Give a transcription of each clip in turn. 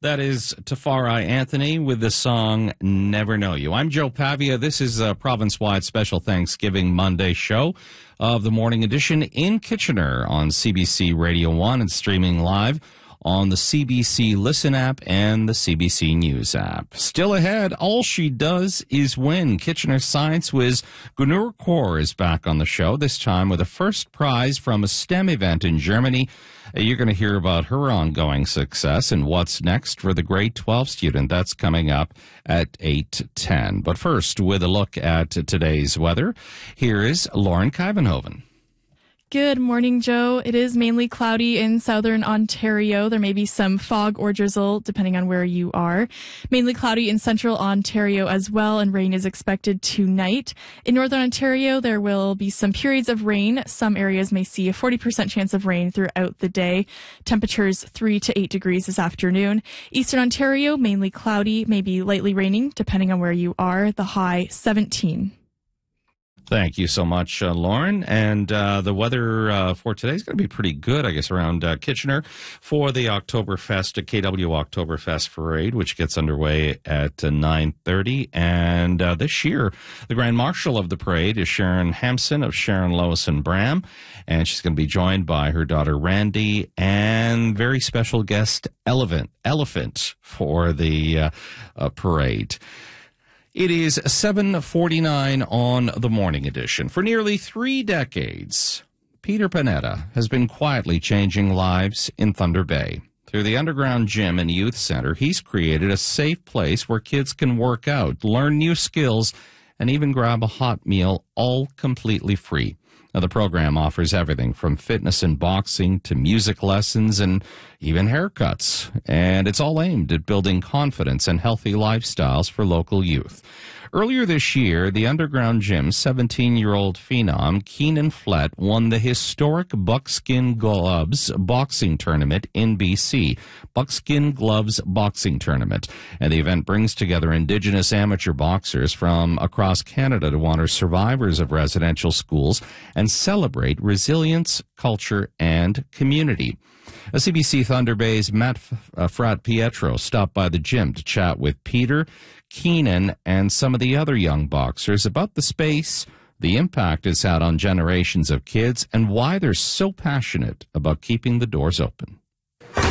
That is Tafari Anthony with the song Never Know You. I'm Joe Pavia. This is a province-wide special Thanksgiving Monday show of the Morning Edition in Kitchener on CBC Radio 1 and streaming live on the CBC Listen app and the CBC News app. Still ahead, All She Does Is Win. Kitchener science whiz Gunur Kaur is back on the show, this time with a first prize from a STEM event in Germany. You're going to hear about her ongoing success and what's next for the grade 12 student. That's coming up at 8:10. But first, with a look at today's weather, here is Lauren Kuyvenhoven. Good morning, Joe. It is mainly cloudy in southern Ontario. There may be some fog or drizzle depending on where you are. Mainly cloudy in central Ontario as well, and rain is expected tonight. In northern Ontario, there will be some periods of rain. Some areas may see a 40% chance of rain throughout the day. Temperatures 3 to 8 degrees this afternoon. Eastern Ontario, mainly cloudy, maybe lightly raining depending on where you are. The high 17. Thank you so much, Lauren. And the weather for today is going to be pretty good, I guess, around Kitchener for the Oktoberfest, KW Oktoberfest parade, which gets underway at 9:30. And this year, the Grand Marshal of the parade is Sharon Hampson of Sharon, Lois and Bram. And she's going to be joined by her daughter, Randy, and very special guest, Elephant for the parade. It is 7:49 on the Morning Edition. For nearly 3 decades, Peter Panetta has been quietly changing lives in Thunder Bay. Through the underground gym and youth center, he's created a safe place where kids can work out, learn new skills, and even grab a hot meal, all completely free. Now, the program offers everything from fitness and boxing to music lessons and even haircuts. And it's all aimed at building confidence and healthy lifestyles for local youth. Earlier this year, the Underground Gym's 17-year-old phenom, Keenan Flett, won the historic Buckskin Gloves boxing tournament in BC. Buckskin Gloves boxing tournament. And the event brings together Indigenous amateur boxers from across Canada to honor survivors of residential schools and celebrate resilience, culture, and community. A CBC Thunder Bay's Matt Frat Pietro stopped by the gym to chat with Peter, Keenan, and some of the other young boxers about the space, the impact it's had on generations of kids, and why they're so passionate about keeping the doors open. Look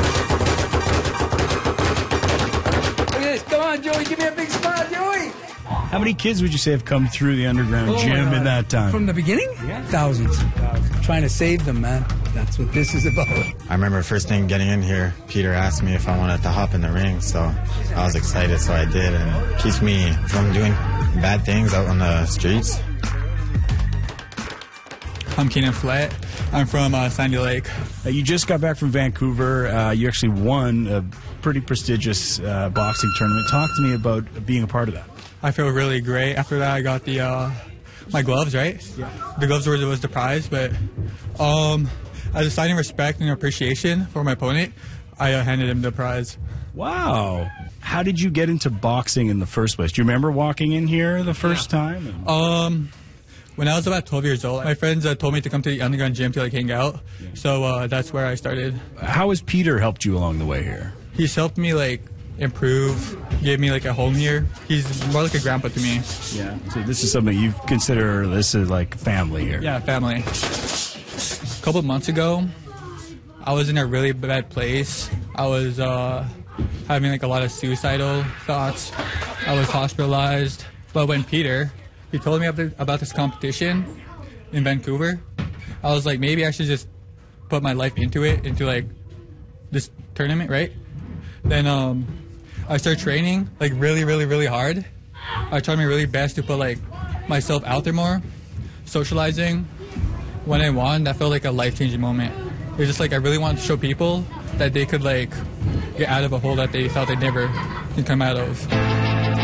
at this. Come on, Joey. Give me a big smile, Joey. How many kids would you say have come through the underground gym in that time? From the beginning? Yeah. Thousands. Trying to save them, man. That's what this is about. I remember first thing getting in here, Peter asked me if I wanted to hop in the ring, so I was excited, so I did, and it keeps me from doing bad things out on the streets. I'm Keenan Flett. I'm from Sandy Lake. You just got back from Vancouver. You actually won a pretty prestigious boxing tournament. Talk to me about being a part of that. I feel really great. After that, I got the my gloves, right? Yeah. The gloves was the prize, but as a sign of respect and appreciation for my opponent, I handed him the prize. Wow. How did you get into boxing in the first place? Do you remember walking in here the first time? When I was about 12 years old, my friends told me to come to the underground gym to hang out. Yeah. So that's where I started. How has Peter helped you along the way here? He's helped me improve, gave me a home here. He's more like a grandpa to me. Yeah. So this is something you consider this is like family here. Yeah, family. A couple of months ago, I was in a really bad place. I was having a lot of suicidal thoughts. I was hospitalized. But when Peter, he told me about this competition in Vancouver, I was like, maybe I should just put my life into it, into this tournament, right? Then I started training really, really, really hard. I tried my really best to put myself out there more, socializing. When I won, that felt like a life-changing moment. It was just I really wanted to show people that they could get out of a hole that they thought they never can come out of.